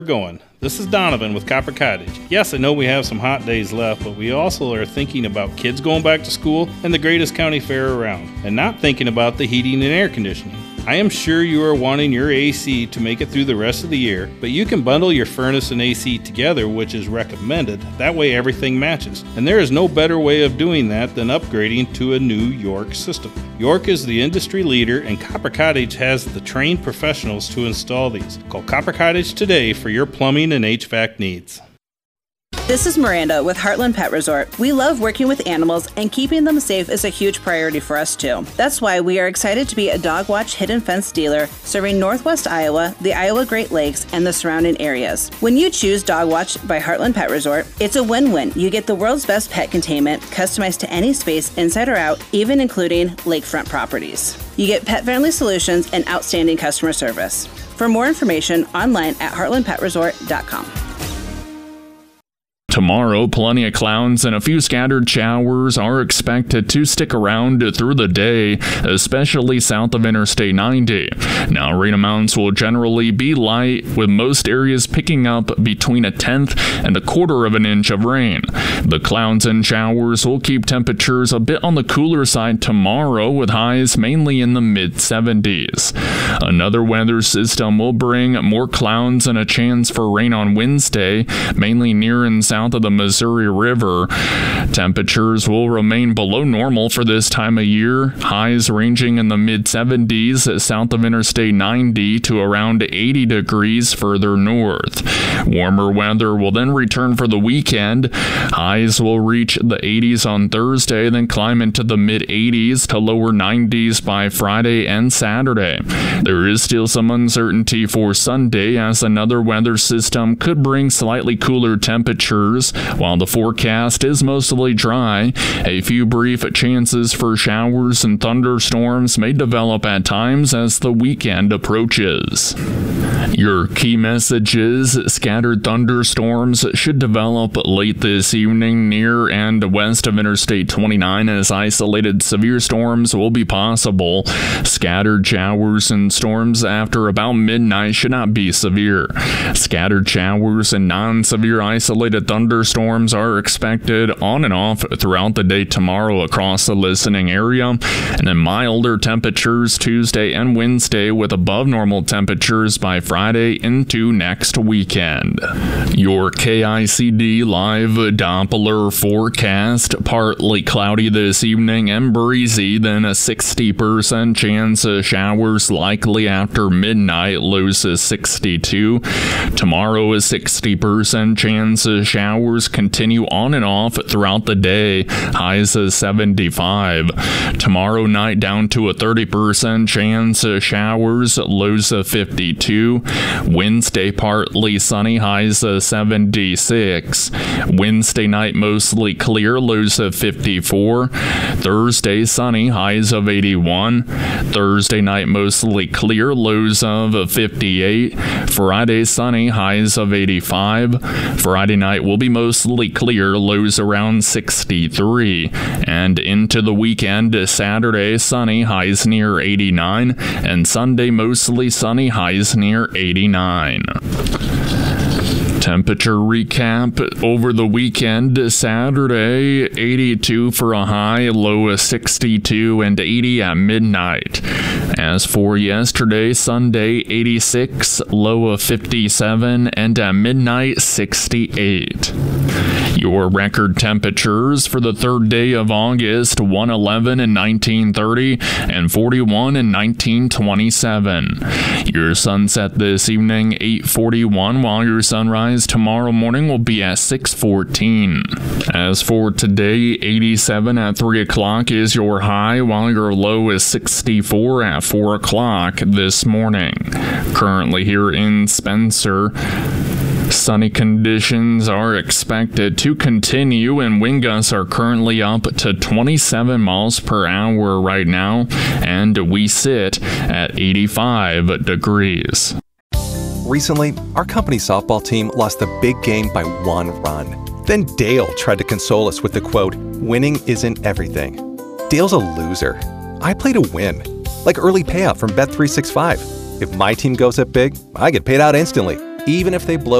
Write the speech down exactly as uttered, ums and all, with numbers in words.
Going. This is Donovan with Copper Cottage. Yes, I know we have some hot days left, but we also are thinking about kids going back to school and the greatest county fair around, and not thinking about the heating and air conditioning. I am sure you are wanting your A C to make it through the rest of the year, but you can bundle your furnace and A C together, which is recommended. That way everything matches. And there is no better way of doing that than upgrading to a new York system. York is the industry leader, and Copper Cottage has the trained professionals to install these. Call Copper Cottage today for your plumbing and H V A C needs. This is Miranda with Heartland Pet Resort. We love working with animals, and keeping them safe is a huge priority for us too. That's why we are excited to be a Dog Watch Hidden Fence dealer serving Northwest Iowa, the Iowa Great Lakes, and the surrounding areas. When you choose Dog Watch by Heartland Pet Resort, it's a win-win. You get the world's best pet containment, customized to any space inside or out, even including lakefront properties. You get pet-friendly solutions and outstanding customer service. For more information, online at heartland pet resort dot com. Tomorrow, plenty of clouds and a few scattered showers are expected to stick around through the day, especially south of Interstate ninety. Now, rain amounts will generally be light, with most areas picking up between a tenth and a quarter of an inch of rain. The clouds and showers will keep temperatures a bit on the cooler side tomorrow, with highs mainly in the mid seventies. Another weather system will bring more clouds and a chance for rain on Wednesday, mainly near and south of the Missouri River. Temperatures will remain below normal for this time of year, highs ranging in the mid seventies south of Interstate ninety to around eighty degrees further north. Warmer weather will then return for the weekend. Highs will reach the eighties on Thursday, then climb into the mid eighties to lower nineties by Friday and Saturday. There is still some uncertainty for Sunday, as another weather system could bring slightly cooler temperatures. While the forecast is mostly dry, a few brief chances for showers and thunderstorms may develop at times as the weekend approaches. Your key messages: scattered thunderstorms should develop late this evening near and west of Interstate twenty-nine, as isolated severe storms will be possible. Scattered showers and storms after about midnight should not be severe. Scattered showers and non-severe isolated thunderstorms are expected on and off throughout the day tomorrow across the listening area, and then milder temperatures Tuesday and Wednesday, with above normal temperatures by Friday into next weekend. Your K I C D live Doppler forecast: partly cloudy this evening and breezy, then a sixty percent chance of showers likely after midnight, lows is sixty-two. Tomorrow, a sixty percent chance of showers continue on and off throughout the day, highs is seventy-five. Tomorrow night, down to a thirty percent chance of showers, lows of fifty-two. Wednesday, partly sunny, highs of seventy-six. Wednesday night, mostly clear, lows of fifty-four. Thursday, sunny, highs of eighty-one. Thursday night, mostly clear, lows of fifty-eight. Friday, sunny, highs of eighty-five. Friday night will be mostly clear, lows around sixty-three. And into the weekend, Saturday, sunny, highs near eighty-nine. And Sunday, mostly sunny, highs near eighty-nine. Temperature recap over the weekend: Saturday, eighty-two for a high, low of sixty-two, and eighty at midnight. As for yesterday, Sunday, eighty-six, low of fifty-seven, and at midnight, sixty-eight. Your record temperatures for the third day of August: one eleven and nineteen thirty, and forty-one and nineteen twenty-seven. Your sunset this evening, eight forty-one, while your sunrise tomorrow morning will be at six fourteen. As for today, eighty-seven at three o'clock is your high, while your low is sixty-four at four o'clock this morning. Currently here in Spencer, sunny conditions are expected to continue, and wind gusts are currently up to twenty-seven miles per hour right now, and we sit at eighty-five degrees. Recently, our company softball team lost the big game by one run. Then Dale tried to console us with the quote, "Winning isn't everything." Dale's a loser. I play to win, like early payout from Bet three sixty-five. If my team goes up big, I get paid out instantly. even if they blow